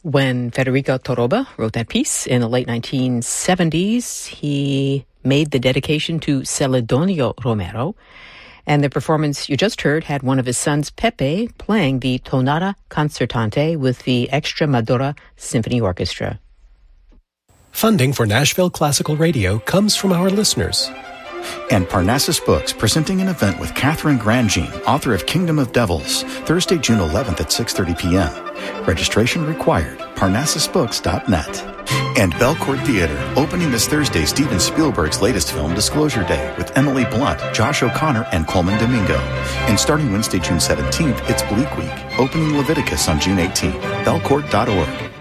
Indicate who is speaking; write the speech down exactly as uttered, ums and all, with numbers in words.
Speaker 1: When Federico Toroba wrote that piece in the late nineteen seventies, he made the dedication to Celedonio Romero. And the performance you just heard had one of his sons, Pepe, playing the Tonata Concertante with the Extremadura Symphony Orchestra.
Speaker 2: Funding for Nashville Classical Radio comes from our listeners.
Speaker 3: And Parnassus Books, presenting an event with Catherine Grandjean, author of Kingdom of Devils, Thursday, June eleventh at six thirty p.m. Registration required. Parnassus Books dot net. And Belcourt Theater, opening this Thursday Steven Spielberg's latest film, Disclosure Day, with Emily Blunt, Josh O'Connor, and Coleman Domingo. And starting Wednesday, June seventeenth, it's Bleak Week, opening Leviticus on June eighteenth. Belcourt dot org.